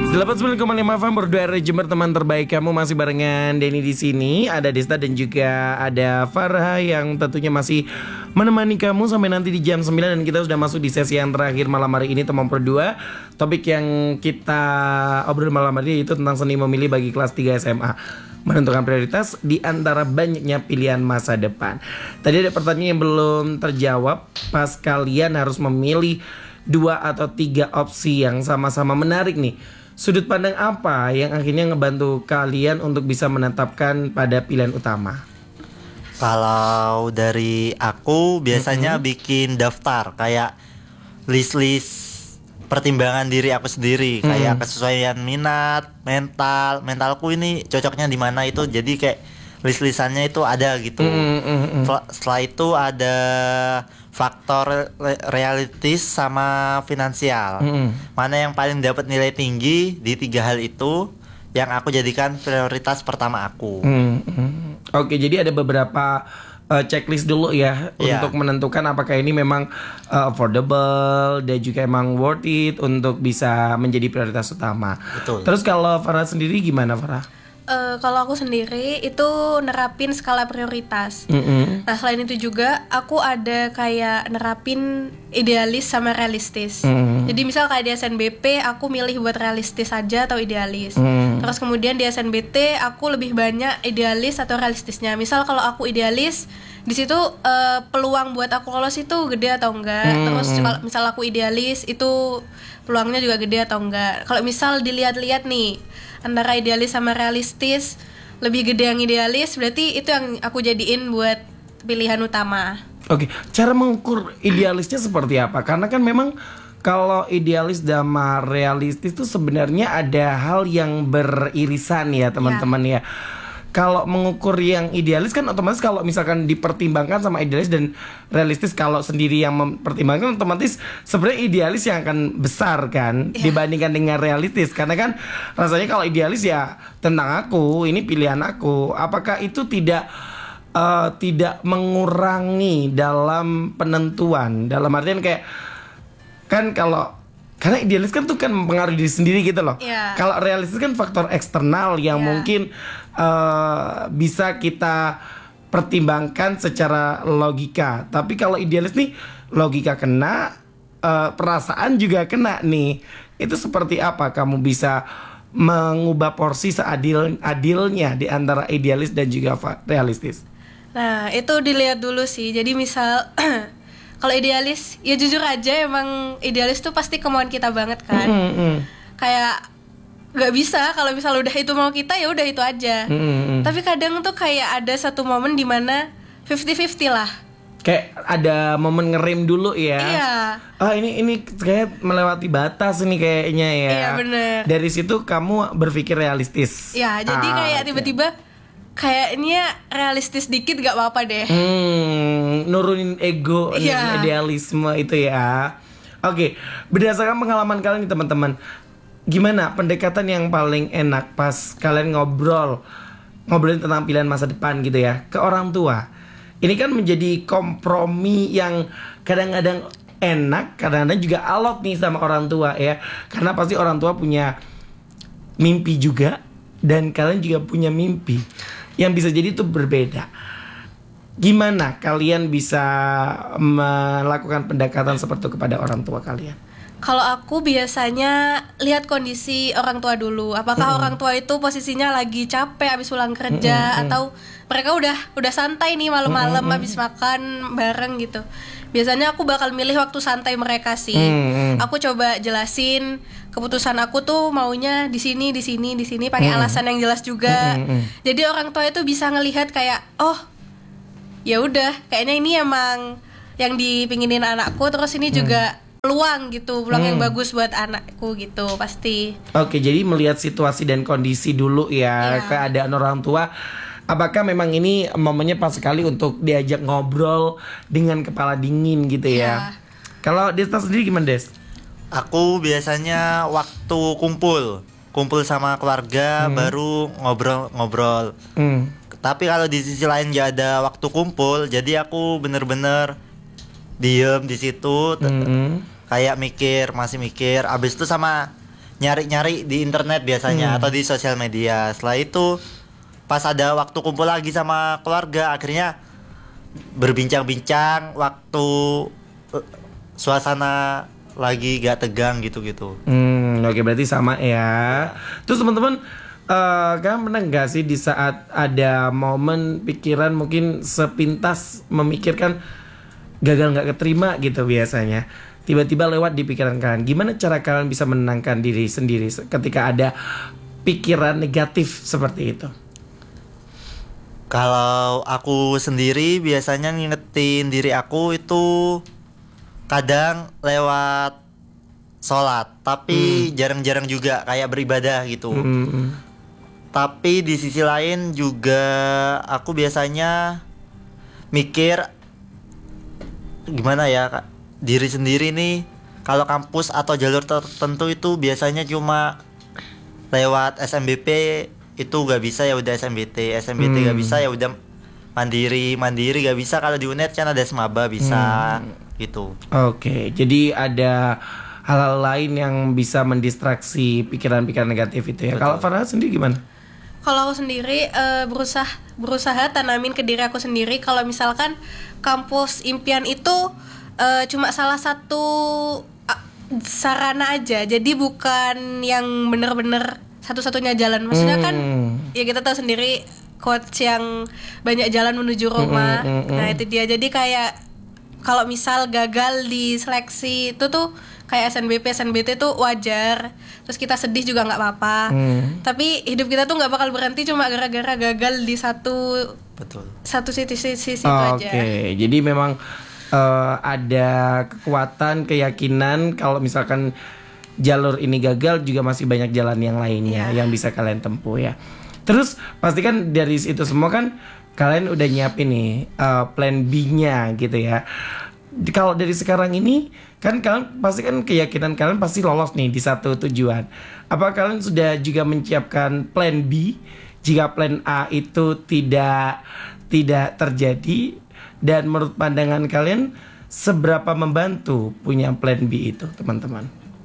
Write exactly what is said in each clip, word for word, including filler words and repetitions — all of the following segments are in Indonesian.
delapan puluh sembilan koma lima F M berdua R Jember, teman terbaik kamu, masih barengan Denny di sini. Ada Desta dan juga ada Farah yang tentunya masih menemani kamu sampai nanti di jam sembilan. Dan kita sudah masuk di sesi yang terakhir malam hari ini, teman berdua. Topik yang kita obrol malam hari ini itu tentang seni memilih bagi kelas tiga S M A, menentukan prioritas di antara banyaknya pilihan masa depan. Tadi ada pertanyaan yang belum terjawab. Pas kalian harus memilih dua atau tiga opsi yang sama-sama menarik nih, sudut pandang apa yang akhirnya ngebantu kalian untuk bisa menetapkan pada pilihan utama? Kalau dari aku biasanya mm-hmm. bikin daftar kayak list-list pertimbangan diri aku sendiri, mm. kayak kesesuaian minat, mental, mentalku ini cocoknya di mana itu. Jadi kayak list-listannya itu ada gitu. Mm, mm, mm. Setelah itu ada faktor realistis sama finansial. Mm. Mana yang paling dapat nilai tinggi di tiga hal itu yang aku jadikan prioritas pertama aku. Mm, mm. Oke, jadi ada beberapa uh, checklist dulu ya, yeah, untuk menentukan apakah ini memang uh, affordable dan juga emang worth it untuk bisa menjadi prioritas utama. Betul. Terus kalau Farah sendiri gimana, Farah? Uh, kalau aku sendiri itu nerapin skala prioritas. Mm-hmm. Nah, selain itu juga aku ada kayak nerapin idealis sama realistis. Mm-hmm. Jadi misal kayak di S N B P aku milih buat realistis aja atau idealis. Mm-hmm. Terus kemudian di S N B T aku lebih banyak idealis atau realistisnya. Misal kalau aku idealis, di situ uh, peluang buat aku lolos itu gede atau enggak. Mm-hmm. Terus kalau misal aku idealis itu peluangnya juga gede atau enggak. Kalau misal dilihat-lihat nih antara idealis sama realistis, lebih gede yang idealis, berarti itu yang aku jadiin buat pilihan utama. Oke, cara mengukur idealisnya seperti apa? Karena kan memang kalau idealis sama realistis itu sebenarnya ada hal yang beririsan ya, teman-teman ya. ya. Kalau mengukur yang idealis kan otomatis kalau misalkan dipertimbangkan sama idealis dan realistis, kalau sendiri yang mempertimbangkan otomatis sebenarnya idealis yang akan besar kan, yeah, dibandingkan dengan realistis. Karena kan rasanya kalau idealis ya tentang aku, ini pilihan aku. Apakah itu tidak uh, tidak mengurangi dalam penentuan? Dalam artian kayak kan kalau karena idealis kan tuh kan mempengaruhi diri sendiri gitu loh. Yeah. Kalau realistis kan faktor eksternal yang yeah. mungkin uh, bisa kita pertimbangkan secara logika. Tapi kalau idealis nih logika kena, uh, perasaan juga kena nih. Itu seperti apa kamu bisa mengubah porsi seadil-adilnya di antara idealis dan juga realistis? Nah, itu dilihat dulu sih. Jadi misal kalau idealis, ya jujur aja emang idealis tuh pasti kemauan kita banget kan. Mm-hmm. Kayak gak bisa kalau misal udah itu mau kita ya udah itu aja. Mm-hmm. Tapi kadang tuh kayak ada satu momen dimana fifty-fifty lah. Kayak ada momen ngerem dulu ya. Iya. Ah ini ini kayak melewati batas ini kayaknya ya. Iya bener. Dari situ kamu berpikir realistis. Iya, jadi ah, kayak tiba-tiba kayaknya realistis dikit gak apa-apa deh. Hmm, nurunin ego, yeah, idealisme itu ya. Oke, berdasarkan pengalaman kalian nih teman-teman, gimana pendekatan yang paling enak pas kalian ngobrol ngobrolin tentang pilihan masa depan gitu ya ke orang tua? Ini kan menjadi kompromi yang kadang-kadang enak, kadang-kadang juga alot nih sama orang tua ya. Karena pasti orang tua punya mimpi juga, dan kalian juga punya mimpi yang bisa jadi itu berbeda. Gimana kalian bisa melakukan pendekatan seperti itu kepada orang tua kalian? Kalau aku biasanya lihat kondisi orang tua dulu. Apakah mm-hmm. orang tua itu posisinya lagi capek habis pulang kerja, mm-hmm. atau mereka udah udah santai nih malam-malam mm-hmm. habis makan bareng gitu. Biasanya aku bakal milih waktu santai mereka sih. Mm-hmm. Aku coba jelasin keputusan aku tuh maunya di sini, di sini, di sini, pakai mm-hmm. alasan yang jelas juga. Mm-hmm. Jadi orang tua itu bisa ngelihat kayak, oh, ya udah, kayaknya ini emang yang dipinginin anakku, terus ini mm. juga peluang gitu, peluang mm. yang bagus buat anakku gitu, pasti. Oke, jadi melihat situasi dan kondisi dulu ya, yeah. keadaan orang tua. Apakah memang ini momennya pas sekali untuk diajak ngobrol dengan kepala dingin gitu ya? Yeah. Kalau Desta sendiri gimana, Des? Aku biasanya waktu kumpul Kumpul sama keluarga hmm. baru ngobrol-ngobrol hmm. Tapi kalau di sisi lain gak ada waktu kumpul, jadi aku bener-bener diem di situ, hmm. kayak mikir, masih mikir. Abis itu sama nyari-nyari di internet biasanya Hmm. atau di sosial media. Setelah itu pas ada waktu kumpul lagi sama keluarga, akhirnya berbincang-bincang waktu eh, suasana lagi gak tegang gitu-gitu. Hmm, oke berarti sama ya. Terus teman-teman, eh kan pernah nggak sih di saat ada momen pikiran mungkin sepintas memikirkan gagal nggak keterima gitu biasanya, tiba-tiba lewat di pikiran kalian. Gimana cara kalian bisa menenangkan diri sendiri ketika ada pikiran negatif seperti itu? Kalau aku sendiri biasanya ngingetin diri aku itu kadang lewat sholat, tapi jarang-jarang juga kayak beribadah gitu. Hmm. Tapi di sisi lain juga aku biasanya mikir gimana ya Kak, diri sendiri nih kalau kampus atau jalur tertentu itu biasanya cuma lewat S M B P itu gak bisa ya udah S M B T, S M B T Hmm. gak bisa ya udah mandiri, mandiri gak bisa kalau di U N E D kan ada semaba bisa gitu. Oke, jadi ada hal-hal lain yang bisa mendistraksi pikiran-pikiran negatif itu ya. Betul. Kalau Farah sendiri gimana? Kalau aku sendiri eh, berusaha berusaha tanamin ke diri aku sendiri kalau misalkan kampus impian itu eh, cuma salah satu ah, sarana aja, jadi bukan yang bener-bener satu-satunya jalan. Maksudnya kan Hmm. ya kita tahu sendiri quotes yang banyak jalan menuju Roma. Mm, mm, mm, Nah mm. itu dia, jadi kayak kalau misal gagal di seleksi itu tuh kayak S N B P, S N B T tuh wajar. Terus kita sedih juga nggak apa-apa. Hmm. Tapi hidup kita tuh nggak bakal berhenti cuma gara-gara gagal di satu Betul. satu sisi-sisi itu Oke, aja. jadi memang eh, ada kekuatan, keyakinan kalau misalkan jalur ini gagal juga masih banyak jalan yang lainnya Iya. yang bisa kalian tempuh ya. Terus pastikan dari itu semua kan kalian udah nyiapin nih eh, plan B-nya gitu ya. Di- Kalau dari sekarang ini kan kalian pasti kan keyakinan kalian pasti lolos nih di satu tujuan. Apa kalian sudah juga menyiapkan plan B jika plan A itu tidak tidak terjadi, dan menurut pandangan kalian seberapa membantu punya plan B itu, teman-teman?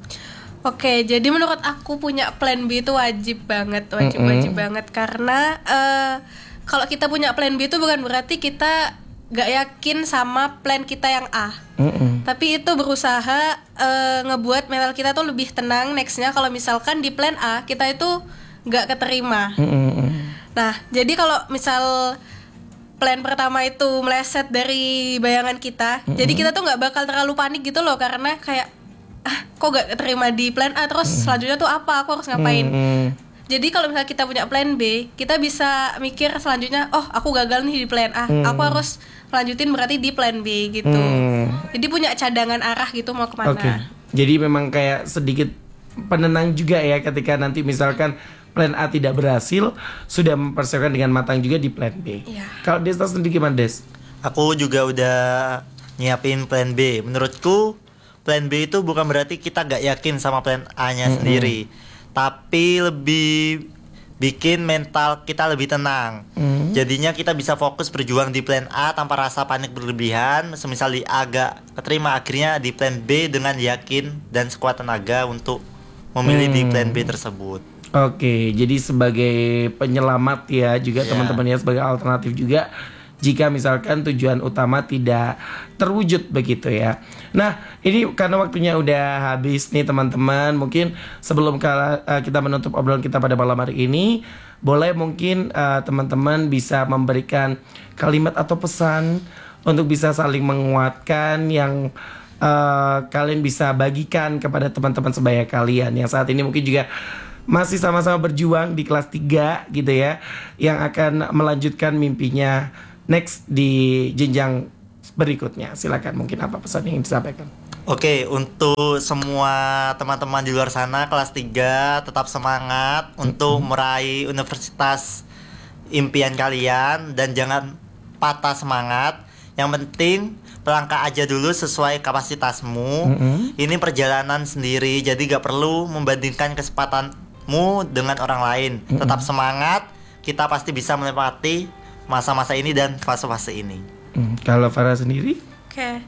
Oke, jadi menurut aku punya plan B itu wajib banget, wajib-wajib banget karena eh, kalau kita punya plan B itu bukan berarti kita gak yakin sama plan kita yang A. Mm-mm. Tapi itu berusaha eh, ngebuat mental kita tuh lebih tenang nextnya kalau misalkan di plan A kita itu gak keterima. Mm-mm. Nah, jadi kalau misal plan pertama itu meleset dari bayangan kita, jadi kita tuh nggak bakal terlalu panik gitu loh, karena kayak ah kok gak keterima di plan A, terus selanjutnya tuh apa, aku harus ngapain. Mm-mm. Jadi kalau misalnya kita punya plan B, kita bisa mikir selanjutnya, oh aku gagal nih di plan A, aku harus lanjutin berarti di plan B gitu. Hmm. Jadi punya cadangan arah gitu mau kemana. Oke. Jadi memang kayak sedikit penenang juga ya ketika nanti misalkan plan A tidak berhasil, sudah mempersiapkan dengan matang juga di plan B. Iya. Kalau Desta sendiri gimana, Des? Aku juga udah nyiapin plan B. Menurutku plan B itu bukan berarti kita gak yakin sama plan A-nya sendiri, tapi lebih bikin mental kita lebih tenang. Mm. Jadinya kita bisa fokus berjuang di plan A tanpa rasa panik berlebihan. Semisal di A gak keterima, akhirnya di plan B dengan yakin dan sekuat tenaga untuk memilih di plan B tersebut. Oke, jadi sebagai penyelamat ya juga Iya. teman-teman ya, sebagai alternatif juga jika misalkan tujuan utama tidak terwujud begitu ya. Nah, ini karena waktunya udah habis nih teman-teman, mungkin sebelum kala- eh, kita menutup obrolan kita pada malam hari ini, boleh mungkin eh, teman-teman bisa memberikan kalimat atau pesan untuk bisa saling menguatkan yang eh, kalian bisa bagikan kepada teman-teman sebaya kalian yang saat ini mungkin juga masih sama-sama berjuang di kelas tiga gitu ya, yang akan melanjutkan mimpinya next di jenjang berikutnya. Silakan, mungkin apa pesan yang ingin disampaikan? Oke, untuk semua teman-teman di luar sana kelas tiga, tetap semangat untuk meraih universitas impian kalian dan jangan patah semangat. Yang penting pelangkah aja dulu sesuai kapasitasmu. Mm-mm. Ini perjalanan sendiri, jadi gak perlu membandingkan kesempatanmu dengan orang lain. Tetap semangat, kita pasti bisa melewati masa-masa ini dan fase-fase ini. Hmm, kalau Farah sendiri? Oke,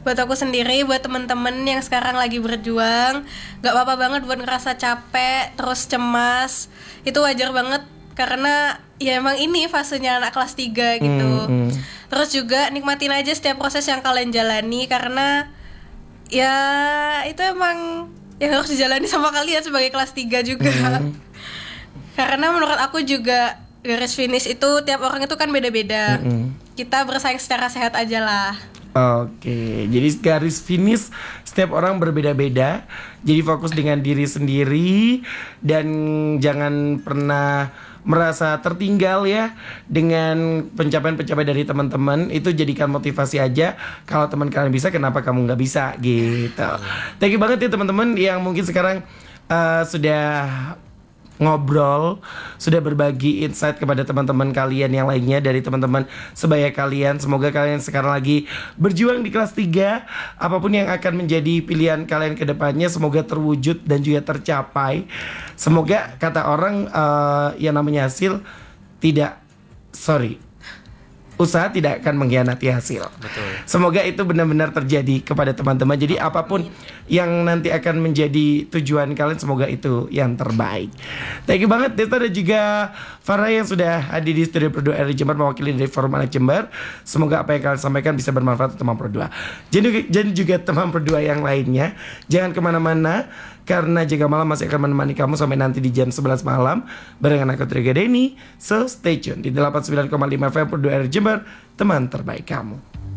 buat aku sendiri, buat temen-temen yang sekarang lagi berjuang, gak apa-apa banget buat ngerasa capek, terus cemas. Itu wajar banget karena ya emang ini fasenya anak kelas tiga gitu. Mm, mm. Terus juga nikmatin aja setiap proses yang kalian jalani karena ya itu emang yang harus dijalani sama kalian sebagai kelas tiga juga. Mm. Karena menurut aku juga garis finish itu tiap orang itu kan beda-beda. Mm-hmm. Kita bersaing secara sehat aja lah. Oke, jadi garis finish setiap orang berbeda-beda. Jadi fokus dengan diri sendiri dan jangan pernah merasa tertinggal ya dengan pencapaian-pencapaian dari teman-teman. Itu jadikan motivasi aja. Kalau teman kalian bisa, kenapa kamu nggak bisa gitu. Thank you banget ya teman-teman yang mungkin sekarang uh, sudah ngobrol, sudah berbagi insight kepada teman-teman kalian yang lainnya dari teman-teman sebaya kalian. Semoga kalian sekarang lagi berjuang di kelas tiga. Apapun yang akan menjadi pilihan kalian ke depannya, semoga terwujud dan juga tercapai. Semoga kata orang uh, yang namanya hasil tidak, sorry usaha tidak akan mengkhianati hasil. Betul. Semoga itu benar-benar terjadi kepada teman-teman. Jadi apapun yang nanti akan menjadi tujuan kalian, semoga itu yang terbaik. Thank you banget Desta dan juga Farah yang sudah hadir di studio Pro dua R I Jember mewakili dari Forum Anak Jember. Semoga apa yang kalian sampaikan bisa bermanfaat untuk teman Pro dua. Dan juga teman Pro dua yang lainnya. Jangan kemana-mana, karena Jaga Malam masih akan menemani kamu sampai nanti di jam sebelas malam barengan aku Triga Denny. So stay tune di delapan puluh sembilan koma lima F M Pro dua R I Jember, teman terbaik kamu.